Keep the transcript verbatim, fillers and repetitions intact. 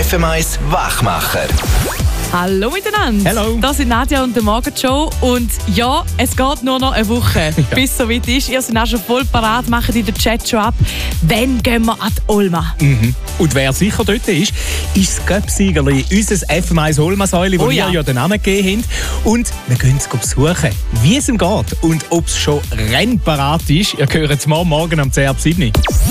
F M eins Wachmacher. Hallo miteinander. Hello. Das sind Nadja und der Morgenshow. Und ja, es geht nur noch eine Woche, ja. bis es soweit ist. Ihr seid auch schon voll parat, macht in den Chat schon ab. Wann gehen wir an die Olma? Mhm. Und wer sicher dort ist, ist das Göpsiegerli, unser F M eins Olma-Säule, wo Oh wir ja. ja den Namen gegeben haben. Und wir gehen es besuchen, wie es ihm geht und ob es schon rennparat ist. Ihr hört es morgen, morgen am zehn ab sieben.